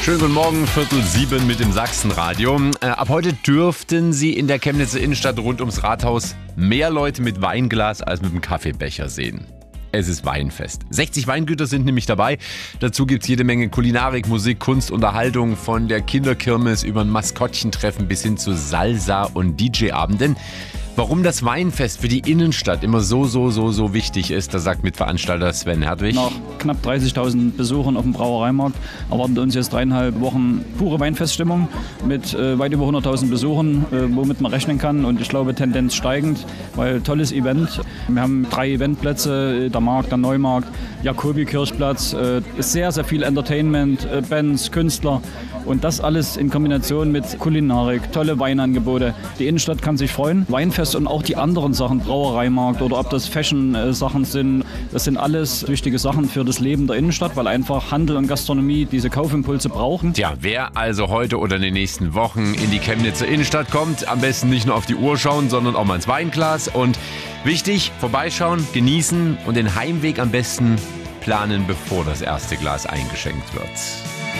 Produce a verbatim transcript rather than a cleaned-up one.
Schönen guten Morgen, Viertel sieben mit dem Sachsenradio. Äh, ab heute dürften Sie in der Chemnitzer Innenstadt rund ums Rathaus mehr Leute mit Weinglas als mit dem Kaffeebecher sehen. Es ist Weinfest. sechzig Weingüter sind nämlich dabei. Dazu gibt es jede Menge Kulinarik, Musik, Kunst, Unterhaltung, von der Kinderkirmes über ein Maskottchentreffen bis hin zu Salsa- und D J-Abenden. Warum das Weinfest für die Innenstadt immer so, so, so, so wichtig ist, das sagt Mitveranstalter Sven Hertwig. Nach knapp dreißigtausend Besuchern auf dem Brauereimarkt erwarten uns jetzt dreieinhalb Wochen pure Weinfeststimmung mit äh, weit über hunderttausend Besuchern, äh, womit man rechnen kann. Und ich glaube, Tendenz steigend, weil tolles Event. Wir haben drei Eventplätze, der Markt, der Neumarkt, Jakobi-Kirchplatz, äh, sehr, sehr viel Entertainment, äh, Bands, Künstler. Und das alles in Kombination mit Kulinarik, tolle Weinangebote. Die Innenstadt kann sich freuen. Weinfest und auch die anderen Sachen, Brauereimarkt oder ob das Fashion-Sachen sind, das sind alles wichtige Sachen für das Leben der Innenstadt, weil einfach Handel und Gastronomie diese Kaufimpulse brauchen. Tja, wer also heute oder in den nächsten Wochen in die Chemnitzer Innenstadt kommt, am besten nicht nur auf die Uhr schauen, sondern auch mal ins Weinglas. Und wichtig, vorbeischauen, genießen und den Heimweg am besten planen, bevor das erste Glas eingeschenkt wird.